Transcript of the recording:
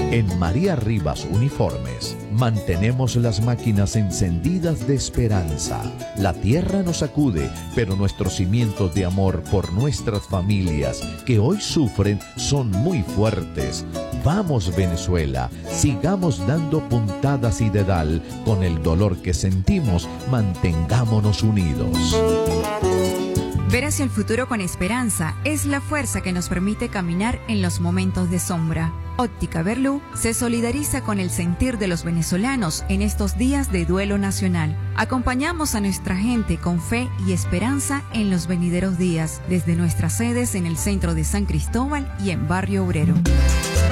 En María Rivas Uniformes mantenemos las máquinas encendidas de esperanza. La tierra nos sacude, pero nuestros cimientos de amor por nuestras familias que hoy sufren son muy fuertes. Vamos, Venezuela, sigamos dando puntadas y dedal. Con el dolor que sentimos, mantengámonos unidos. Ver hacia el futuro con esperanza es la fuerza que nos permite caminar en los momentos de sombra. Óptica Berlú se solidariza con el sentir de los venezolanos en estos días de duelo nacional. Acompañamos a nuestra gente con fe y esperanza en los venideros días, desde nuestras sedes en el centro de San Cristóbal y en Barrio Obrero.